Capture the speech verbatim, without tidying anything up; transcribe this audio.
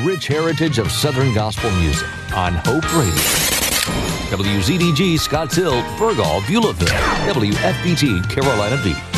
rich heritage of Southern gospel music on Hope Radio. W Z D G Scottsdale, Burgaw, Beulahville, W F B T Carolina Beach.